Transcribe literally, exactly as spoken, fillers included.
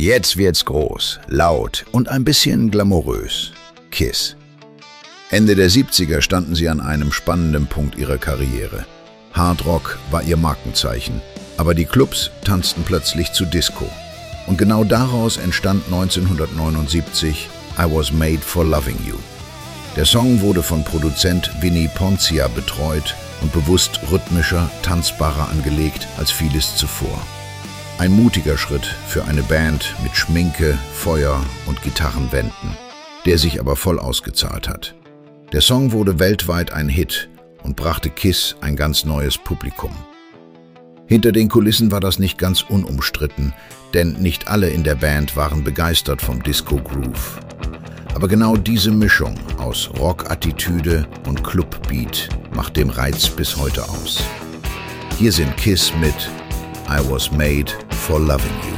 Jetzt wird's groß, laut und ein bisschen glamourös. Kiss. Ende der siebziger standen sie an einem spannenden Punkt ihrer Karriere. Hard Rock war ihr Markenzeichen, aber die Clubs tanzten plötzlich zu Disco. Und genau daraus entstand neunzehnhundertneunundsiebzig I Was Made for Loving You. Der Song wurde von Produzent Vinnie Poncia betreut und bewusst rhythmischer, tanzbarer angelegt als vieles zuvor. Ein mutiger Schritt für eine Band mit Schminke, Feuer und Gitarrenwänden, der sich aber voll ausgezahlt hat. Der Song wurde weltweit ein Hit und brachte Kiss ein ganz neues Publikum. Hinter den Kulissen war das nicht ganz unumstritten, denn nicht alle in der Band waren begeistert vom Disco-Groove. Aber genau diese Mischung aus Rock-Attitüde und Club-Beat macht den Reiz bis heute aus. Hier sind Kiss mit I Was Made for Loving You.